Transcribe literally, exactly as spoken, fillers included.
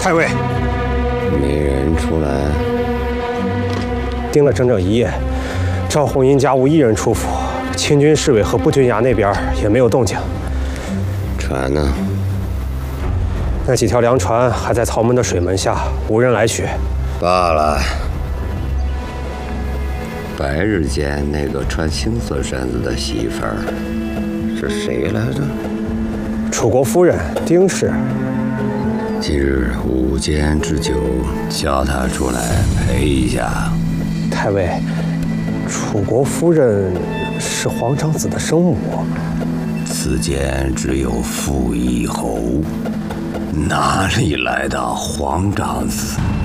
太尉， 没人出来。 盯了整整一夜，赵红英家无一人出府，清军侍卫和步军衙那边也没有动静。 船呢？ 那几条粮船还在曹门的水门下，无人来取。 罢了。白日间那个穿青色衫子的媳妇儿是谁来着？ 楚国夫人丁氏。 今日午间之久，叫她出来陪一下。 太尉，楚国夫人是皇长子的生母。 此间只有傅义侯，哪里来的皇长子？